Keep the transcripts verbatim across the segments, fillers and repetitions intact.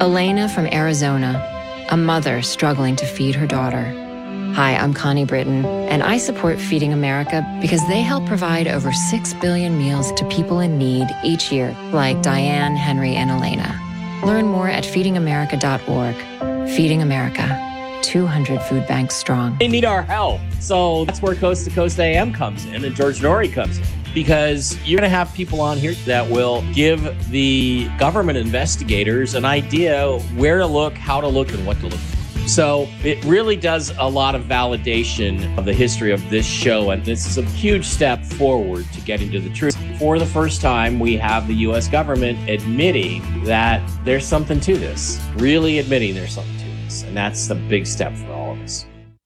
Elena from Arizona, a mother struggling to feed her daughter. Hi, I'm Connie Britton, and I support Feeding America because they help provide over six billion meals to people in need each year, like Diane, Henry, and Elena. Learn more at feeding america dot org. Feeding America, two hundred food banks strong. They need our help. So that's where Coast to Coast A M comes in and George Norrie comes in. Because you're going to have people on here that will give the government investigators an idea where to look, how to look, and what to look for. So it really does a lot of validation of the history of this show, and this is a huge step forward to getting to the truth. For the first time, we have the U S government admitting that there's something to this, really admitting there's something to this, and that's the big step for all of us.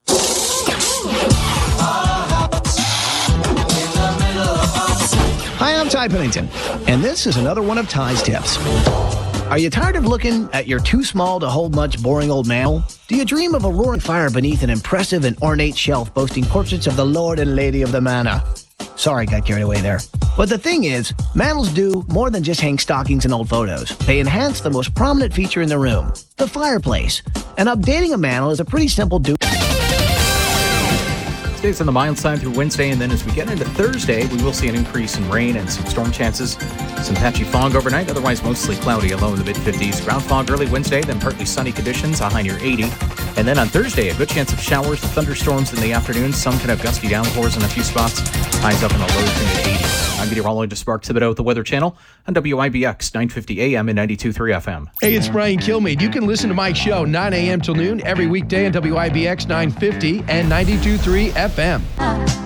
Hi, I'm Ty Pennington, and this is another one of Ty's tips. Are you tired of looking at your too small to hold much boring old mantle? Do you dream of a roaring fire beneath an impressive and ornate shelf boasting portraits of the Lord and Lady of the Manor? Sorry, got carried away there. But the thing is, mantles do more than just hang stockings and old photos. They enhance the most prominent feature in the room, the fireplace. And updating a mantle is a pretty simple do. Stays on the mild side through Wednesday, and then as we get into Thursday, we will see an increase in rain and some storm chances. Some patchy fog overnight, otherwise mostly cloudy, a low in the mid-fifties. Ground fog early Wednesday, then partly sunny conditions, a high near eighty. And then on Thursday, a good chance of showers and thunderstorms in the afternoon. Some could have gusty downpours in a few spots. Highs up in the low to mid-eighties. I'm meteorologist Mark Thibodeau with the Weather Channel on W I B X nine fifty A M and ninety-two point three F M. Hey, it's Brian Kilmeade. You can listen to my show nine a.m. till noon every weekday on W I B X nine fifty and ninety-two point three F M.